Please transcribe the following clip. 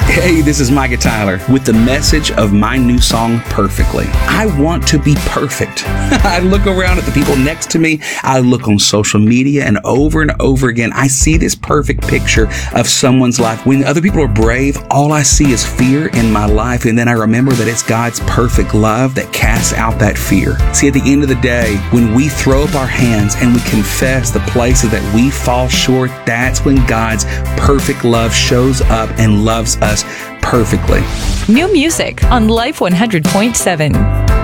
Hey, this is Micah Tyler with the message of my new song, Perfectly. I want to be perfect. I look around at the people next to me. I look on social media, and over again, I see this perfect picture of someone's life. When other people are brave, all I see is fear in my life. And then I remember that it's God's perfect love that casts out that fear. See, at the end of the day, when we throw up our hands and we confess the places that we fall short, that's when God's perfect love shows up and loves us perfectly. New music on Life 100.7.